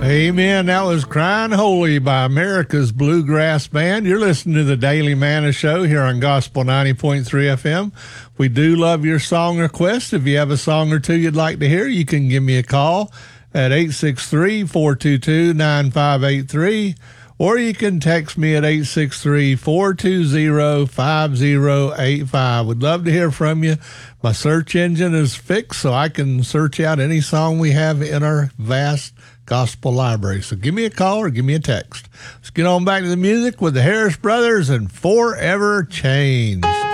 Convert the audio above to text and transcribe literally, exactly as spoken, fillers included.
Amen. That was Crying Holy by America's Bluegrass Band. You're listening to the Daily Manna Show here on Gospel ninety point three F M. We do love your song requests. If you have a song or two you'd like to hear, you can give me a call at eight six three, four two two, nine five eight three, or you can text me at eight six three, four two zero, five zero eight five. We'd love to hear from you. My search engine is fixed, so I can search out any song we have in our vast gospel library. So give me a call or give me a text. Let's get on back to the music with the Harris Brothers and Forever Changed.